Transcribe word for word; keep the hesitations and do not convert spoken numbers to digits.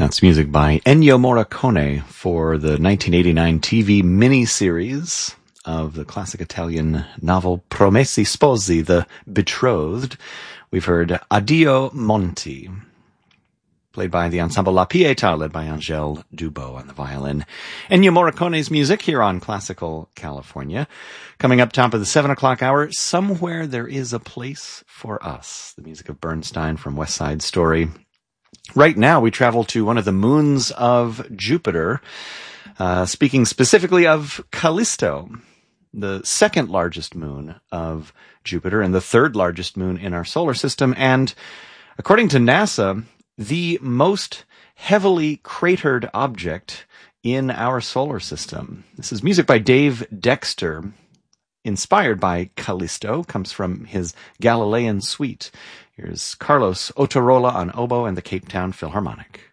That's music by Ennio Morricone for the nineteen eighty-nine T V miniseries of the classic Italian novel Promessi Sposi, The Betrothed. We've heard Addio Monti, played by the ensemble La Pietà, led by Angèle Dubot on the violin. Ennio Morricone's music here on Classical California. Coming up top of the seven o'clock hour, Somewhere There Is a Place for Us, the music of Bernstein from West Side Story. Right now, we travel to one of the moons of Jupiter, uh, speaking specifically of Callisto, the second largest moon of Jupiter and the third largest moon in our solar system, and according to NASA, the most heavily cratered object in our solar system. This is music by Dave Dexter, inspired by Callisto, comes from his Galilean suite. Here's Carlos Otarola on oboe and the Cape Town Philharmonic.